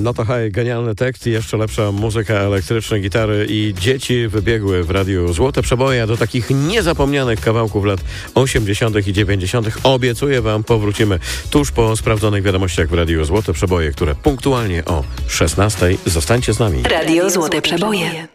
No to hej, genialny tekst i jeszcze lepsza muzyka, elektryczne gitary i dzieci wybiegły w radiu Złote Przeboje. Do takich niezapomnianych kawałków lat 80. i 90. obiecuję wam, powrócimy tuż po sprawdzonych wiadomościach w radiu Złote Przeboje, które punktualnie o 16. Zostańcie z nami. Radio Złote Przeboje.